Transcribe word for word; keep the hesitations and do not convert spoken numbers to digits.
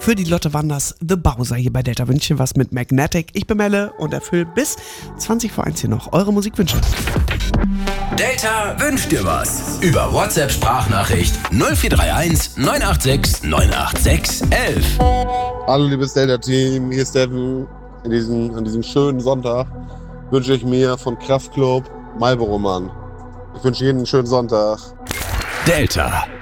Für die Lotte Wanders The Bowser hier bei Delta Wünsche was mit Magnetic. Ich bin Melle und erfülle bis zwanzig vor eins hier noch eure Musikwünsche. Delta wünscht dir was. Über WhatsApp-Sprachnachricht null vier drei eins neun acht sechs neun acht sechs elf. Hallo liebes Delta-Team, hier ist Steffen. In diesem, an diesem schönen Sonntag wünsche ich mir von Kraftklub Marlboro Mann. Ich wünsche Ihnen einen schönen Sonntag. Delta.